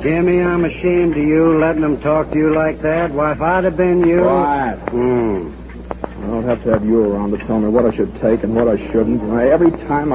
Jimmy, I'm ashamed of you letting them talk to you like that. Why, if I'd have been you... Quiet. I don't have to have you around to tell me what I should take and what I shouldn't. Every time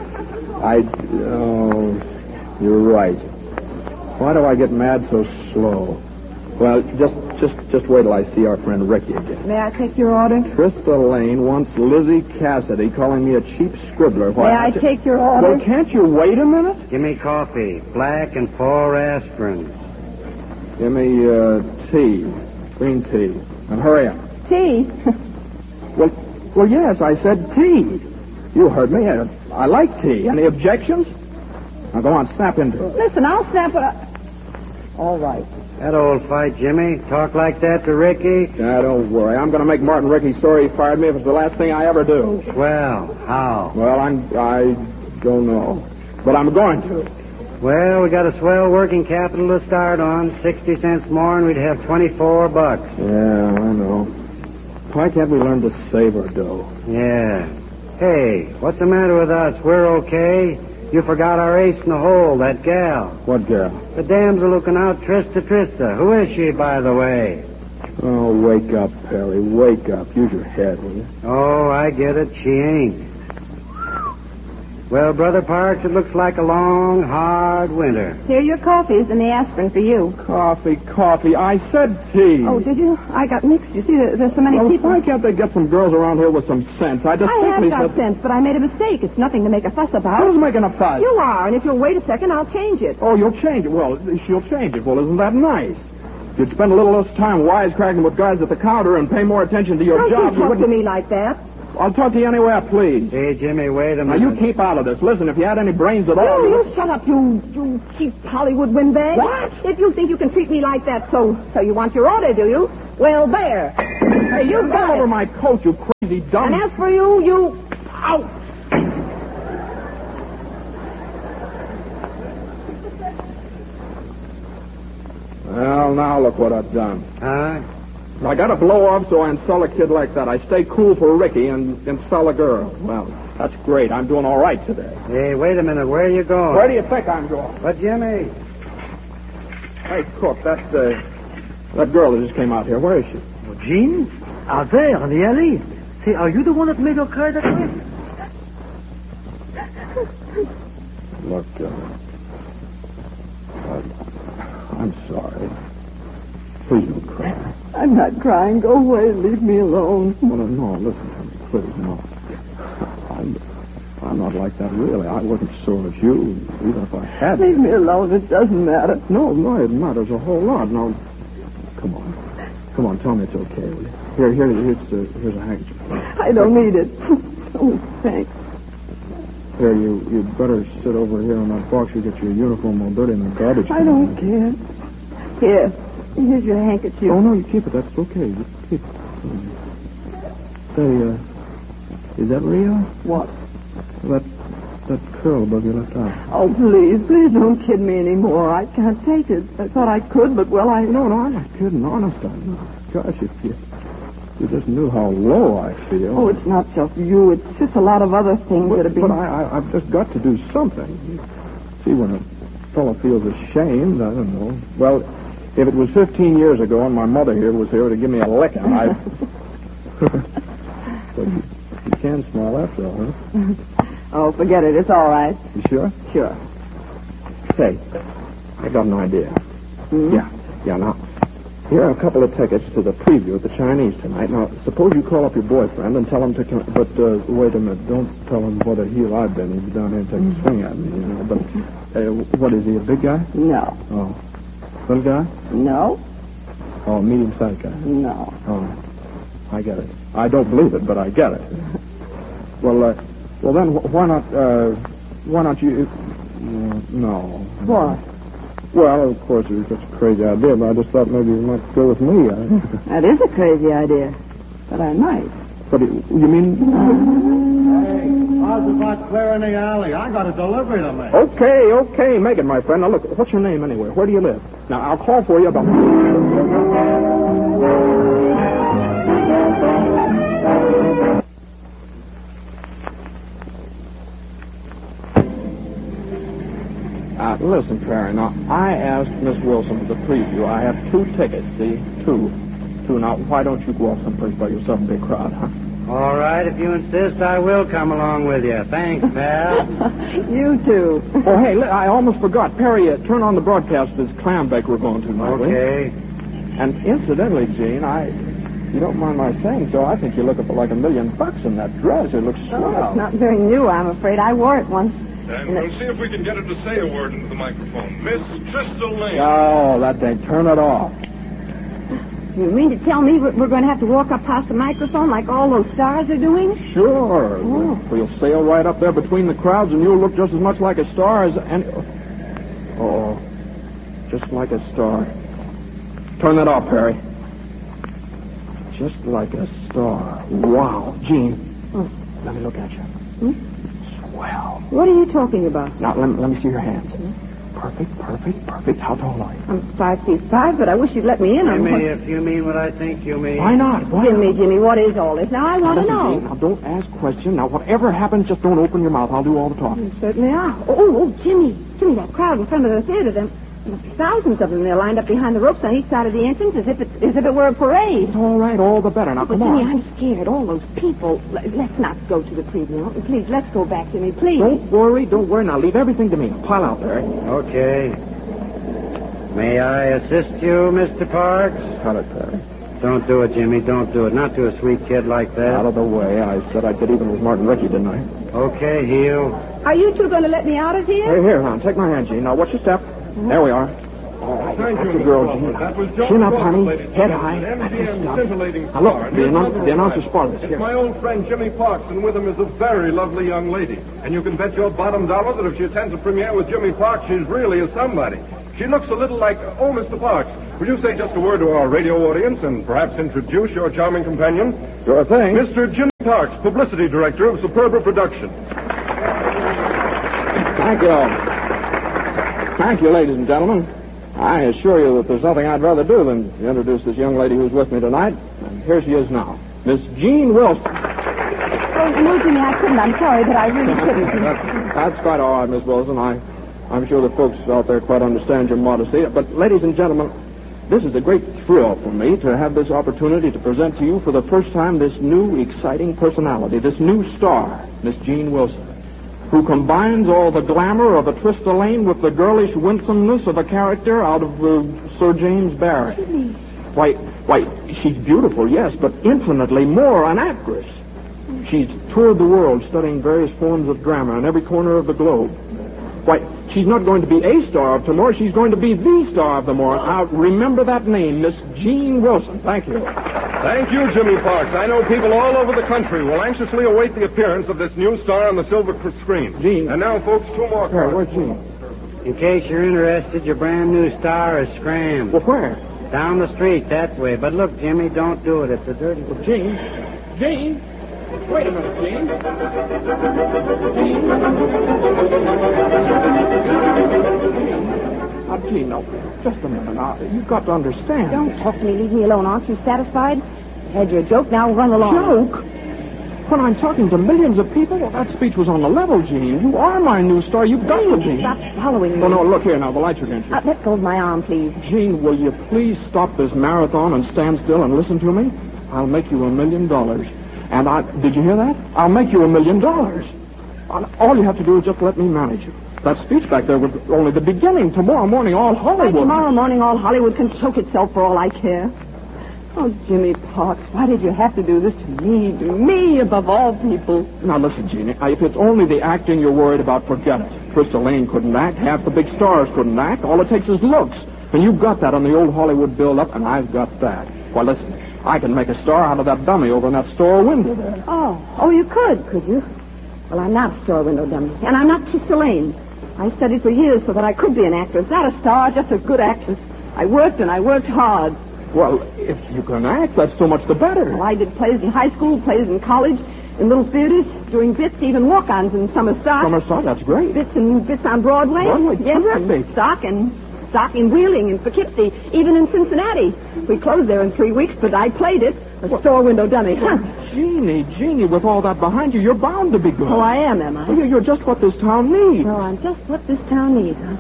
oh, you're right. Why do I get mad so slow? Well, just wait till I see our friend Ricky again. May I take your order? Trista Lane wants Lizzie Cassidy calling me a cheap scribbler. May I take your order? Well, can't you wait a minute? Give me coffee, black and 4 aspirin. Give me tea, green tea, and hurry up. Tea? Well, yes, I said tea. You heard me. I like tea. Any objections? Now go on, snap into it. Listen, I'll snap it up. All right. That old fight, Jimmy. Talk like that to Ricky? Yeah, don't worry. I'm going to make Martin Ricky sorry he fired me if it's the last thing I ever do. Well, how? Well, I don't know. But I'm going to. Well, we got a swell working capital to start on. 60 cents more and we'd have $24. Yeah, I know. Why can't we learn to save our dough? Yeah. Hey, what's the matter with us? We're okay. You forgot our ace in the hole, that gal. What gal? The damsel looking out, Trista. Who is she, by the way? Oh, wake up, Perry. Wake up. Use your head, will you? Oh, I get it. She ain't. Well, Brother Parks, it looks like a long, hard winter. Here are your coffees and the aspirin for you. Coffee. I said tea. Oh, did you? I got mixed. You see, there's so many people. Why can't they get some girls around here with some sense? I have distinctly got said... sense, but I made a mistake. It's nothing to make a fuss about. Who's making a fuss? You are, and if you'll wait a second, I'll change it. Oh, you'll change it. Well, she'll change it. Well, isn't that nice? If you'd spend a little less time wisecracking with guys at the counter and pay more attention to your Don't job, you talk wouldn't... to me like that. I'll talk to you anywhere I please. Hey, Jimmy, wait a Now, minute. you keep out of this. Listen, if you had any brains at all... You shut up, you cheap Hollywood windbag. What? If you think you can treat me like that, so you want your order, do you? Well, there. Hey, you Get got over it. my coat, you crazy dumb... And as for you... Out. Well, now look what I've done. Huh? I got to blow off so I insult a kid like that. I stay cool for Ricky and insult a girl. Well, that's great. I'm doing all right today. Hey, wait a minute. Where are you going? Where do you think I'm going? But, Jimmy... Hey, Cook, that girl that just came out here, where is she? Jean? Out there in the alley. Say, are you the one that made her cry that way? Look, I'm sorry. Please don't cry. I'm not crying. Go away. Leave me alone. Well, no, listen to me, please, no. I'm not like that, really. I wasn't sore at you, even if I had. Leave me alone. It doesn't matter. No, it matters a whole lot. Now, come on, tell me it's okay, will you? Here's a handkerchief. I don't need it. Oh, thanks. Here, you better sit over here on that box. You get your uniform all dirty in the garbage. I don't care. Here's your handkerchief. Oh, no, you keep it. That's okay. You keep it. Say, is that real? What? That curl above your left eye. Oh, please don't kid me anymore. I can't take it. I thought I could, but, well, No, I'm not kidding. Honest, I'm not. Gosh, if you just knew how low I feel. Oh, it's not just you. It's just a lot of other things that have been... But I've just got to do something. See, when a fellow feels ashamed, I don't know. Well, if it was 15 years ago and my mother here was here to give me a licking, I'd... But you can smile after all, huh? Oh, forget it. It's all right. You sure? Sure. Say, I got an idea. Hmm? Yeah, now, here are a couple of tickets to the preview at the Chinese tonight. Now, suppose you call up your boyfriend and tell him to come... But, wait a minute. Don't tell him what a heel I've been. He'll be down here and take a swing at me, you know. But, what is he, a big guy? No. Oh. Little guy? No. Oh, medium-sized guy? No. Oh, I get it. I don't believe it, but I get it. Well, then, why not you... no. What? Well, of course, it was just a crazy idea, but I just thought maybe you might go with me. That is a crazy idea, but I might. But you mean... Hey, how's about clearing the alley? I got a delivery to make. Okay, make it, my friend. Now, look, what's your name anyway? Where do you live? Now, I'll call for you about... listen, Perry. Now, I asked Miss Wilson for the preview. I have 2 tickets, see? 2. Now, why don't you go off someplace by yourself and big crowd, huh? All right, if you insist, I will come along with you. Thanks, pal. You too. Oh, hey, I almost forgot. Perry, turn on the broadcast of this clam bake we're going to tonight, will you? Okay. And incidentally, Gene, you don't mind my saying so, I think you look up like $1 million in that dress. It looks swell. Oh, it's not very new, I'm afraid. I wore it once. And we'll see if we can get her to say a word into the microphone. Miss Trista Lane. Oh, that thing. Turn it off. You mean to tell me we're going to have to walk up past the microphone like all those stars are doing? Sure. Oh. We'll sail right up there between the crowds, and you'll look just as much like a star as any... Oh, just like a star. Turn that off, Perry. Just like a star. Wow. Gene, let me look at you. Swell. What are you talking about? Now, let me see your hands. Perfect. How tall are you? I'm 5'5", but I wish you'd let me in. Jimmy, if you mean what I think you mean. Why not? Jimmy, what is all this? Now, I want to Listen, know. Gene, now, don't ask questions. Now, whatever happens, just don't open your mouth. I'll do all the talking. You certainly are. Oh, Jimmy, that crowd in front of the theater, there must be thousands of them. They're lined up behind the ropes on each side of the entrance as if it were a parade. It's all right, all the better. Now, But come Jimmy, on. I'm scared. All those people. Let's not go to the preview. Please, let's go back, Jimmy, please. Don't worry. Now, leave everything to me. Pile out there. Okay. May I assist you, Mr. Parks? Cut it, Perry. Don't do it, Jimmy. Don't do it. Not to a sweet kid like that. Out of the way. I said I'd get even with Martin Rickey, didn't I? Okay, heel. Are you two going to let me out of here? Here, hon. Take my hand, Gene. Now, watch your step. There we are. All right, Thank that's you, the girl, Mr. Gene. Wilson. That was John Chin up, Wilson, honey. ladies and Head gentlemen. high. That's MGM the stuff. scintillating Now, look, star. the announcer's spotted us It's here. my old friend Jimmy Parks, and with him is a very lovely young lady. And you can bet your bottom dollar that if she attends a premiere with Jimmy Parks, she's really a somebody. She looks a little like, oh, Mr. Parks, will you say just a word to our radio audience and perhaps introduce your charming companion? Sure thing. Mr. Jimmy Parks, publicity director of Superba Productions. Thank you, ladies and gentlemen. I assure you that there's nothing I'd rather do than introduce this young lady who's with me tonight. And here she is now, Miss Jean Wilson. Oh, no, Jimmy, I couldn't. I'm sorry, but I really couldn't. That's quite all right, Miss Wilson. I'm sure the folks out there quite understand your modesty. But, ladies and gentlemen, this is a great thrill for me to have this opportunity to present to you for the first time this new, exciting personality, this new star, Miss Jean Wilson, who combines all the glamour of a Trista Lane with the girlish winsomeness of a character out of Sir James Barrie. Why, she's beautiful, yes, but infinitely more an actress. She's toured the world studying various forms of drama in every corner of the globe. Why, she's not going to be a star of tomorrow, she's going to be the star of tomorrow. Now, remember that name, Miss Jean Wilson. Thank you. Thank you, Jimmy Parks. I know people all over the country will anxiously await the appearance of this new star on the silver screen. Gene. And now, folks, 2 more cards. Where's Jean? In case you're interested, your brand new star is Scram. Well, where? Down the street, that way. But look, Jimmy, don't do it. It's a dirty... Jean? Wait a minute, Jean. Jean, no, just a minute now. You've got to understand. Don't talk to me. Leave me alone. Aren't you satisfied? You had your joke. Now run along. Joke? When I'm talking to millions of people, well, that speech was on the level, Jean. You are my new star. You've got to be. Stop following me. Oh, no, look here now. The lights are against you. Let go of my arm, please. Jean, will you please stop this marathon and stand still and listen to me? I'll make you $1 million. And did you hear that? I'll make you $1 million. All you have to do is just let me manage you. That speech back there was only the beginning. Tomorrow morning, all Hollywood... Tomorrow morning, all Hollywood can choke itself for all I care. Oh, Jimmy Parks, why did you have to do this to me above all people? Now, listen, Jeannie, if it's only the acting you're worried about, forget it. Trista Lane couldn't act. Half the big stars couldn't act. All it takes is looks. And you've got that on the old Hollywood build-up, and I've got that. Why, listen, I can make a star out of that dummy over in that store window there. Oh, you could you? Well, I'm not a store window dummy, and I'm not Trista Lane. I studied for years so that I could be an actress. Not a star, just a good actress. I worked hard. Well, if you can act, that's so much the better. Well, I did plays in high school, plays in college, in little theaters, doing bits, even walk-ons in summer stock. Summer stock, that's great. Bits on Broadway. Broadway, yes, terrific. and stock in Wheeling and Poughkeepsie, even in Cincinnati. We closed there in 3 weeks, but I played it. A store window dummy. Huh? Jeannie, with all that behind you, you're bound to be good. Oh, I am I? You're just what this town needs. Oh, I'm just what this town needs, huh?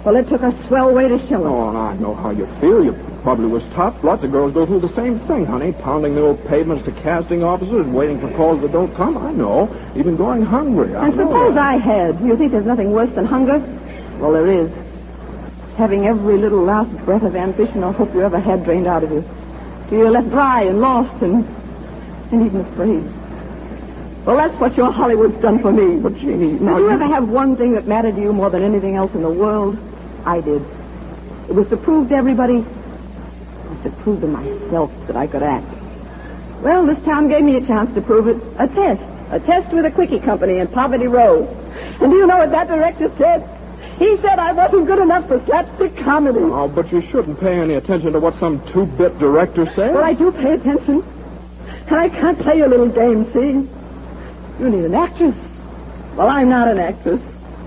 Well, it took a swell way to show it. Oh, and I know how you feel. You probably was tough. Lots of girls go through the same thing, honey. Pounding the old pavements to casting officers, waiting for calls that don't come. I know. Even going hungry. And suppose I had. Do you think there's nothing worse than hunger? Well, there is. Having every little last breath of ambition or hope you ever had drained out of you. Till you're left dry and lost and even afraid. Well, that's what your Hollywood's done for me. But, Jeannie, Did you ever have one thing that mattered to you more than anything else in the world? I did. It was to prove to everybody, it was to prove to myself that I could act. Well, this town gave me a chance to prove it. A test with a quickie company in Poverty Row. And do you know what that director said? He said I wasn't good enough for slapstick comedy. Oh, but you shouldn't pay any attention to what some two-bit director said. Well, I do pay attention. And I can't play your little game, see? You need an actress. Well, I'm not an actress.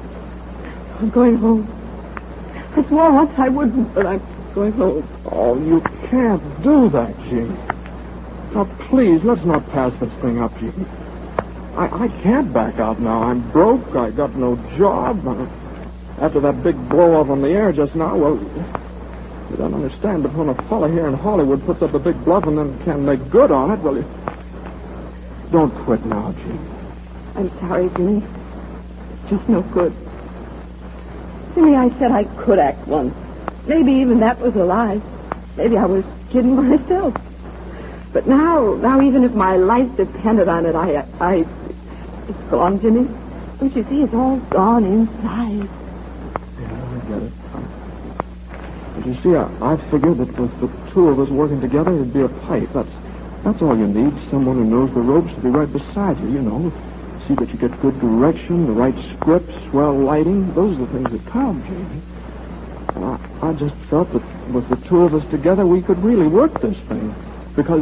I'm going home. I swore once I wouldn't, but I'm going home. Oh, you can't do that, Jeannie. Now, please, let's not pass this thing up, Jeannie. I can't back out now. I'm broke. I got no job. After that big blow-off on the air just now, well, you don't understand. But when a fella here in Hollywood puts up a big bluff and then can't make good on it, well, don't quit now, Jeannie. I'm sorry, Jimmy. It's just no good. Jimmy, I said I could act once. Maybe even that was a lie. Maybe I was kidding myself. But now even if my life depended on it, it's gone, Jimmy. Don't you see? It's all gone inside. Yeah, I get it. But you see, I figured that with the two of us working together, it'd be a pipe. That's all you need. Someone who knows the ropes to be right beside you, you know. See that you get good direction, the right script, swell lighting. Those are the things that count, Jamie. And I just felt that with the two of us together, we could really work this thing. Because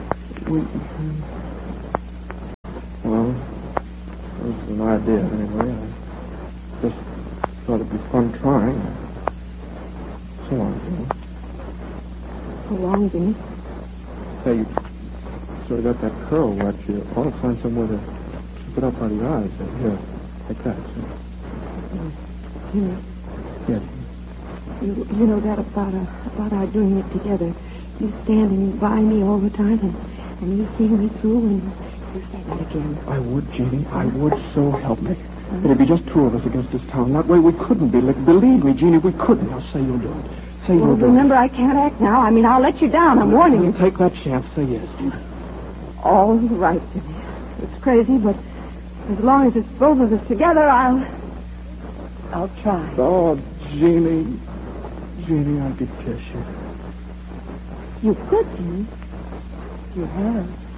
well, it was an idea anyway. I just thought it'd be fun trying. So long, Jimmy. So long, Jimmy. Hey, you sort of got that curl wet. You ought to find somewhere to keep it up on your eyes. Here, like that. Jimmy. Yes. You know that about our doing it together. You standing by me all the time and you seeing me through and you say that again. I would, Jeannie. I would, so help me. It'd be just two of us against this town. That way we couldn't be. Believe me, Jeannie, we couldn't. Now say you'll do it. Say you'll do it. Remember, I can't act now. I mean, I'll let you down. I'm warning you. Take that chance. Say yes, Jeannie. All right, Jimmy. It's crazy, but as long as it's both of us together, I'll try. Oh, Jeannie. Jeannie, I could kiss you. You could, Jimmy. You have.